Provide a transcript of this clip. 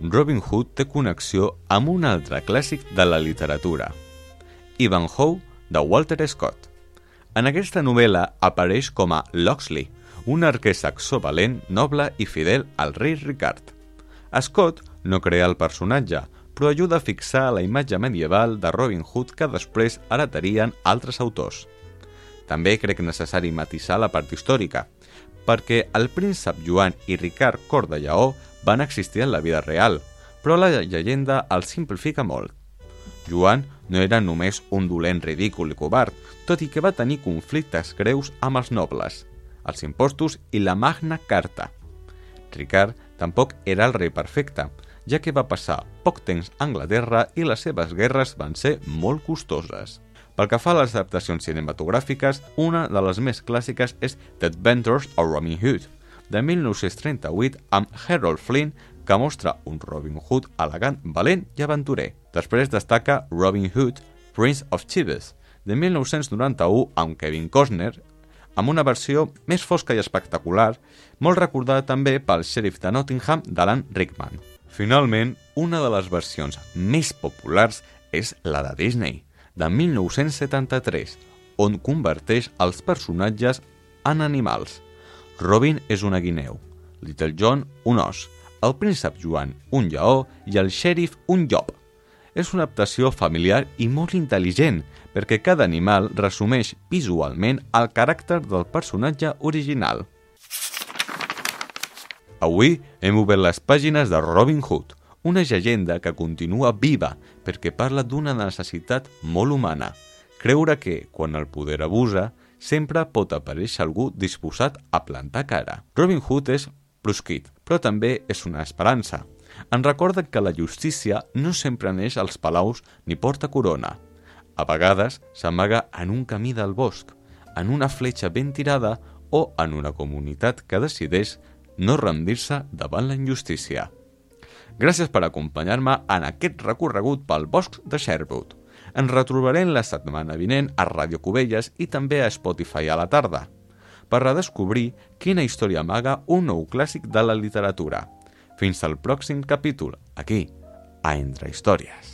Robin Hood té connexió amb un altre clàssic de la literatura, Ivanhoe, de Walter Scott. En aquesta novel·la apareix com a Locksley, un arquer saxó valent, noble i fidel al rei Ricard. Scott no crea el personatge, però ajuda a fixar la imatge medieval de Robin Hood que després heretarien altres autors. També crec necessari matisar la part històrica, perquè el príncep Joan i Ricard Cor de Lleó van existir en la vida real, però la llegenda el simplifica molt. Joan no era només un dolent ridícul i covard, tot i que va tenir conflictes greus amb els nobles, els impostos i la Magna Carta. Ricard tampoc era el rei perfecte, ja que va passar poc temps a Anglaterra i les seves guerres van ser molt costoses. Pel que fa a les adaptacions cinematogràfiques, una de les més clàssiques és The Adventures of Robin Hood, de 1938 amb Harold Flynn, que mostra un Robin Hood elegant, valent i aventurer. Després destaca Robin Hood, Prince of Thieves, de 1991 amb Kevin Costner, amb una versió més fosca i espectacular, molt recordada també pel xèrif de Nottingham d'Alan Rickman. Finalment, una de les versions més populars és la de Disney, de 1973, on converteix els personatges en animals. Robin és una guineu, Little John un os, el príncep Joan un lleó i el xèrif un llop. És una adaptació familiar i molt intel·ligent, perquè cada animal resumeix visualment el caràcter del personatge original. Avui hem obert les pàgines de Robin Hood, una llegenda que continua viva perquè parla d'una necessitat molt humana, creure que, quan el poder abusa, sempre pot aparèixer algú disposat a plantar cara. Robin Hood és proscrit, però també és una esperança. Ens recorda que la justícia no sempre neix als palaus ni porta corona. A vegades s'amaga en un camí del bosc, en una fletxa ben tirada o en una comunitat que decideix no rendir-se davant la injustícia. Gràcies per acompanyar-me en aquest recorregut pel bosc de Sherwood. Ens retrobarem la setmana vinent a Ràdio Cubelles i també a Spotify a la tarda, per redescobrir quina història amaga un nou clàssic de la literatura. Fins al pròxim capítol, aquí, a Entre Històries.